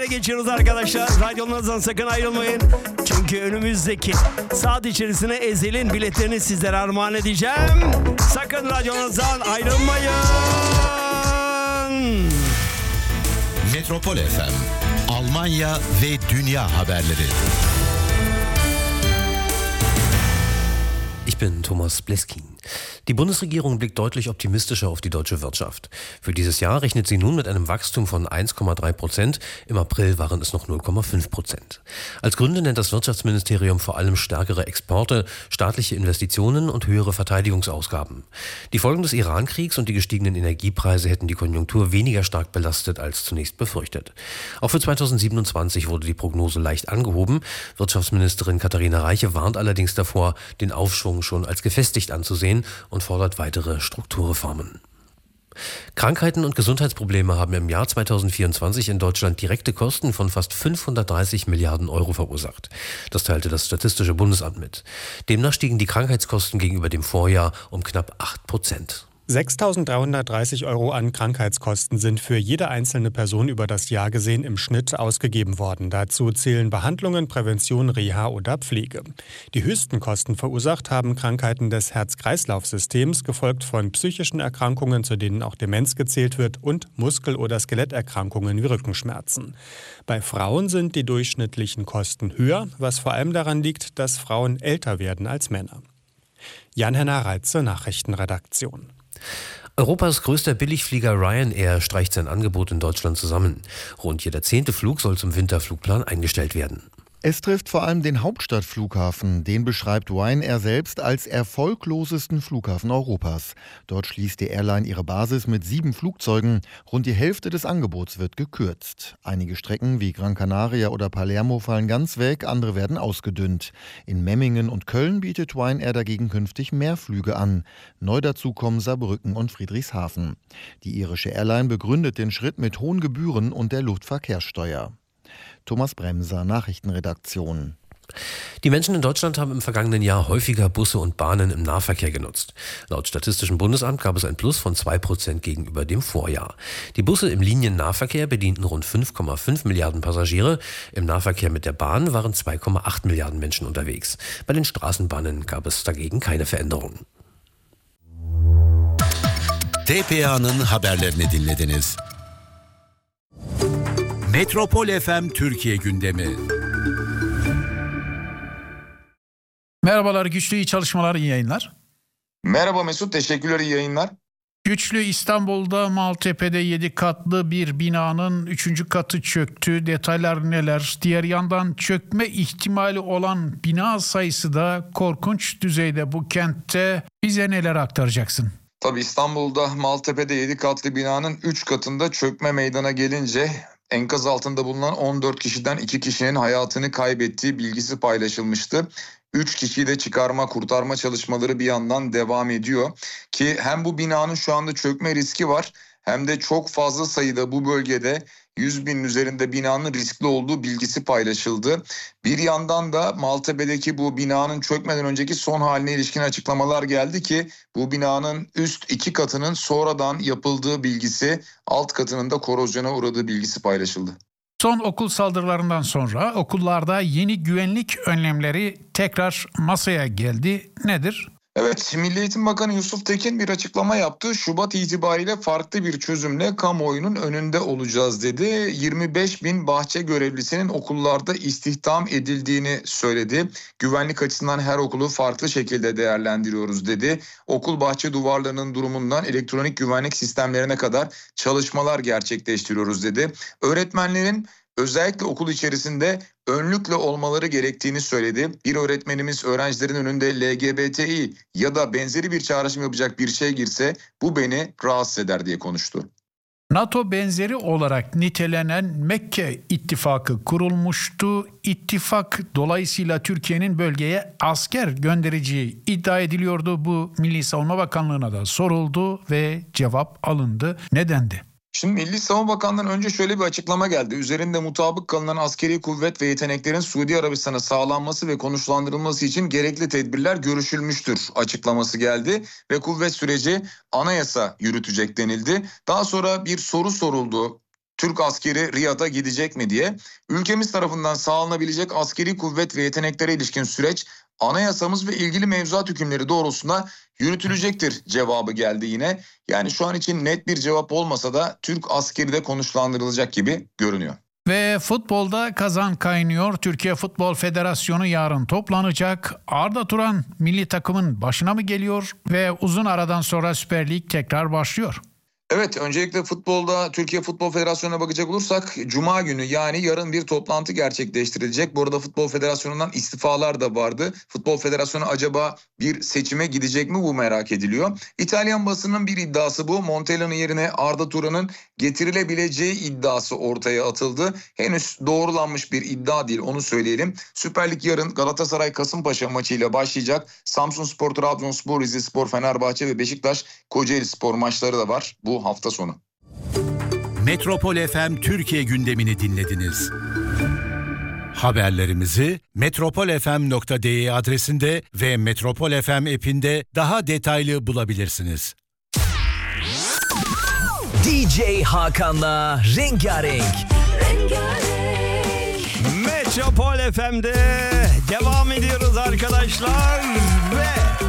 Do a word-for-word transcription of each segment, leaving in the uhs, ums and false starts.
Geçiyoruz arkadaşlar. Radyonuzdan sakın ayrılmayın. Çünkü önümüzdeki saat içerisinde Ezel'in biletlerini sizlere armağan edeceğim. Sakın radyonuzdan ayrılmayın. Metropol F M, Almanya ve Dünya haberleri. Ich bin Thomas Bleskin. Die Bundesregierung blickt deutlich optimistischer auf die deutsche Wirtschaft. Für dieses Jahr rechnet sie nun mit einem Wachstum von eins Komma drei Prozent. Im April waren es noch null Komma fünf Prozent. Als Gründe nennt das Wirtschaftsministerium vor allem stärkere Exporte, staatliche Investitionen und höhere Verteidigungsausgaben. Die Folgen des Iran-Kriegs und die gestiegenen Energiepreise hätten die Konjunktur weniger stark belastet als zunächst befürchtet. Auch für zweitausendsiebenundzwanzig wurde die Prognose leicht angehoben. Wirtschaftsministerin Katharina Reiche warnt allerdings davor, den Aufschwung schon als gefestigt anzusehen und fordert weitere Strukturreformen. Krankheiten und Gesundheitsprobleme haben im Jahr zweitausendvierundzwanzig in Deutschland direkte Kosten von fast fünfhundertdreißig Milliarden Euro verursacht. Das teilte das Statistische Bundesamt mit. Demnach stiegen die Krankheitskosten gegenüber dem Vorjahr um knapp acht Prozent. sechstausenddreihundertdreißig Euro an Krankheitskosten sind für jede einzelne Person über das Jahr gesehen im Schnitt ausgegeben worden. Dazu zählen Behandlungen, Prävention, Reha oder Pflege. Die höchsten Kosten verursacht haben Krankheiten des Herz-Kreislauf-Systems, gefolgt von psychischen Erkrankungen, zu denen auch Demenz gezählt wird, und Muskel- oder Skeletterkrankungen wie Rückenschmerzen. Bei Frauen sind die durchschnittlichen Kosten höher, was vor allem daran liegt, dass Frauen älter werden als Männer. Jan-Henner Reitze, Nachrichtenredaktion. Europas größter Billigflieger Ryanair streicht sein Angebot in Deutschland zusammen. Rund jeder zehnte Flug soll zum Winterflugplan eingestellt werden. Es trifft vor allem den Hauptstadtflughafen. Den beschreibt Ryanair selbst als erfolglosesten Flughafen Europas. Dort schließt die Airline ihre Basis mit sieben Flugzeugen. Rund die Hälfte des Angebots wird gekürzt. Einige Strecken wie Gran Canaria oder Palermo fallen ganz weg, andere werden ausgedünnt. In Memmingen und Köln bietet Ryanair dagegen künftig mehr Flüge an. Neu dazu kommen Saarbrücken und Friedrichshafen. Die irische Airline begründet den Schritt mit hohen Gebühren und der Luftverkehrssteuer. Thomas Bremser, Nachrichtenredaktion. Die Menschen in Deutschland haben im vergangenen Jahr häufiger Busse und Bahnen im Nahverkehr genutzt. Laut Statistischem Bundesamt gab es ein Plus von zwei Prozent gegenüber dem Vorjahr. Die Busse im Liniennahverkehr bedienten rund fünf Komma fünf Milliarden Passagiere. Im Nahverkehr mit der Bahn waren zwei Komma acht Milliarden Menschen unterwegs. Bei den Straßenbahnen gab es dagegen keine Veränderung. T P A'nın haberlerini dinlediniz. Metropol F M Türkiye gündemi. Merhabalar Güçlü, iyi çalışmalar, iyi yayınlar. Merhaba Mesut, teşekkürler, iyi yayınlar. Güçlü, İstanbul'da Maltepe'de yedi katlı bir binanın üçüncü katı çöktü. Detaylar neler? Diğer yandan çökme ihtimali olan bina sayısı da korkunç düzeyde bu kentte. Bize neler aktaracaksın? Tabii İstanbul'da Maltepe'de yedi katlı binanın üç katında çökme meydana gelince enkaz altında bulunan on dört kişiden iki kişinin hayatını kaybettiği bilgisi paylaşılmıştı. üç kişiyi de çıkarma, kurtarma çalışmaları bir yandan devam ediyor. Ki hem bu binanın şu anda çökme riski var, hem de çok fazla sayıda bu bölgede yüz binin üzerinde binanın riskli olduğu bilgisi paylaşıldı. Bir yandan da Maltepe'deki bu binanın çökmeden önceki son haline ilişkin açıklamalar geldi ki bu binanın üst iki katının sonradan yapıldığı bilgisi, alt katının da korozyona uğradığı bilgisi paylaşıldı. Son okul saldırılarından sonra okullarda yeni güvenlik önlemleri tekrar masaya geldi. Nedir? Evet, Milli Eğitim Bakanı Yusuf Tekin bir açıklama yaptı. Şubat itibariyle farklı bir çözümle kamuoyunun önünde olacağız dedi. yirmi beş bin bahçe görevlisinin okullarda istihdam edildiğini söyledi. Güvenlik açısından her okulu farklı şekilde değerlendiriyoruz dedi. Okul bahçe duvarlarının durumundan elektronik güvenlik sistemlerine kadar çalışmalar gerçekleştiriyoruz dedi. Öğretmenlerin özellikle okul içerisinde önlükle olmaları gerektiğini söyledi. Bir öğretmenimiz öğrencilerin önünde L G B T İ ya da benzeri bir çağrışım yapacak bir şey girse bu beni rahatsız eder diye konuştu. NATO benzeri olarak nitelenen Mekke ittifakı kurulmuştu. İttifak dolayısıyla Türkiye'nin bölgeye asker göndereceği iddia ediliyordu. Bu Milli Savunma Bakanlığı'na da soruldu ve cevap alındı. Nedendi? Şimdi Milli Savunma Bakanlığı'ndan önce şöyle bir açıklama geldi. Üzerinde mutabık kalınan askeri kuvvet ve yeteneklerin Suudi Arabistan'a sağlanması ve konuşlandırılması için gerekli tedbirler görüşülmüştür açıklaması geldi. Ve kuvvet süreci anayasa yürütecek denildi. Daha sonra bir soru soruldu. Türk askeri Riyad'a gidecek mi diye. Ülkemiz tarafından sağlanabilecek askeri kuvvet ve yeteneklere ilişkin süreç anayasamız ve ilgili mevzuat hükümleri doğrultusunda yürütülecektir cevabı geldi yine. Yani şu an için net bir cevap olmasa da Türk askeri de konuşlandırılacak gibi görünüyor. Ve futbolda kazan kaynıyor. Türkiye Futbol Federasyonu yarın toplanacak. Arda Turan milli takımın başına mı geliyor ve uzun aradan sonra Süper Lig tekrar başlıyor? Evet, öncelikle futbolda Türkiye Futbol Federasyonu'na bakacak olursak Cuma günü yani yarın bir toplantı gerçekleştirilecek. Bu arada Futbol Federasyonu'ndan istifalar da vardı. Futbol Federasyonu acaba bir seçime gidecek mi, bu merak ediliyor. İtalyan basının bir iddiası bu. Montella'nın yerine Arda Turan'ın getirilebileceği iddiası ortaya atıldı. Henüz doğrulanmış bir iddia değil, onu söyleyelim. Süper Lig yarın Galatasaray Kasımpaşa maçıyla başlayacak. Samsunspor, Trabzonspor, Rizespor, Fenerbahçe ve Beşiktaş Kocaelispor maçları da var bu hafta sonu. Metropol F M Türkiye gündemini dinlediniz. Haberlerimizi metropol f m nokta d e adresinde ve Metropol F M app'inde daha detaylı bulabilirsiniz. D J Hakan'la Rengarenk. Metropol F M'de devam ediyoruz arkadaşlar ve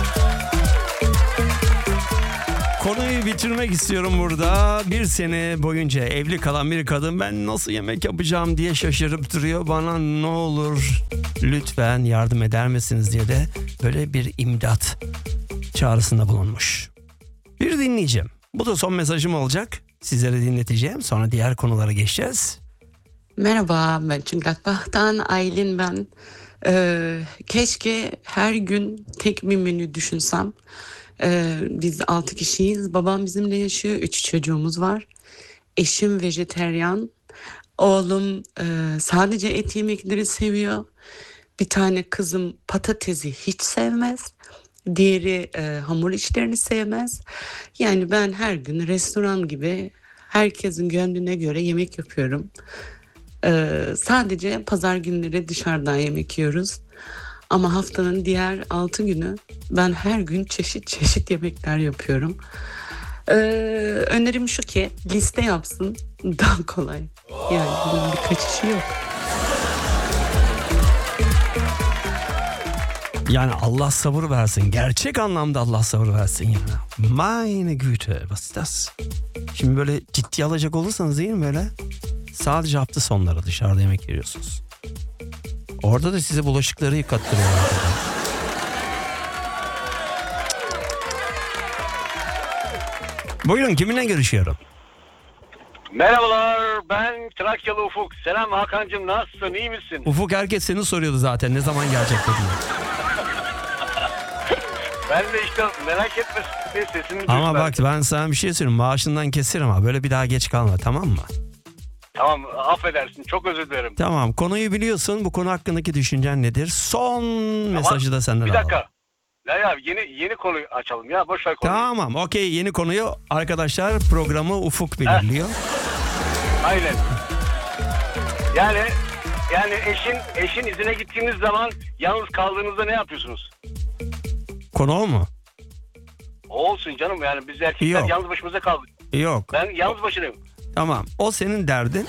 konuyu bitirmek istiyorum burada. Bir sene boyunca evli kalan bir kadın ben nasıl yemek yapacağım diye şaşırıp duruyor. Bana ne olur lütfen yardım eder misiniz diye de böyle bir imdat çağrısında bulunmuş. Bir dinleyeceğim. Bu da son mesajım olacak. Sizlere dinleteceğim. Sonra diğer konulara geçeceğiz. Merhaba, Mönchengladbach'tan Aylin ben. Ee, keşke her gün tek bir menü düşünsem. Ee, biz altı kişiyiz. Babam bizimle yaşıyor. Üç çocuğumuz var. Eşim vejeteryan. Oğlum e, sadece et yemekleri seviyor. Bir tane kızım patatesi hiç sevmez. Diğeri e, hamur işlerini sevmez. Yani ben her gün restoran gibi herkesin gönlüne göre yemek yapıyorum. Ee, sadece pazar günleri dışarıdan yemek yiyoruz. Ama haftanın diğer altı günü ben her gün çeşit çeşit yemekler yapıyorum. Ee, önerim şu ki liste yapsın, daha kolay. Yani bunun bir kaçışı yok. Yani Allah sabır versin. Gerçek anlamda Allah sabır versin yani. Meine Güte, was ist das? Şimdi böyle ciddi alacak olursanız değil mi böyle? Sadece hafta sonları dışarıda yemek yiyorsunuz. Orada da size bulaşıkları yıkattırıyorlar. Buyurun, kiminle görüşüyorum? Merhabalar, ben Trakyalı Ufuk. Selam Hakan'cığım, nasılsın, iyi misin? Ufuk, herkes seni soruyordu zaten. Ne zaman gelecek diye. Ben de işte merak etme, sesini Ama duysun. bak ben sana bir şey söyleyeyim. Maaşından keserim ha. Böyle bir daha geç kalma, tamam mı? Tamam, affedersin, çok özür dilerim. Tamam, konuyu biliyorsun. Bu konu hakkındaki düşüncen nedir? Son mesajı da senden Bir dakika. alalım. Ya, ya yeni yeni konuyu açalım ya, boş ver konuyu. Tamam, okey, yeni konuyu arkadaşlar programı Ufuk belirliyor. Aynen. Yani yani eşin eşin izine gittiğiniz zaman yalnız kaldığınızda ne yapıyorsunuz? Konu o mu? Olsun canım, yani biz erkekler Yok. yalnız başımıza kaldık. Yok. Ben yalnız başınayım. Tamam, o senin derdin.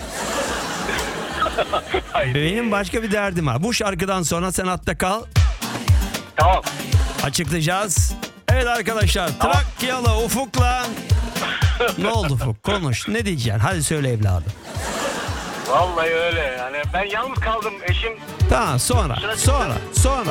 Benim başka bir derdim var. Bu şarkıdan sonra sen hatta kal. Tamam. Açıklayacağız. Evet arkadaşlar, Tamam. Trakyalı Ufuk'la ne oldu Ufuk? Konuş. Ne diyeceksin? Hadi söyle evladım. Vallahi öyle yani. Ben yalnız kaldım, eşim. Tamam, sonra. Sonra. Sonra.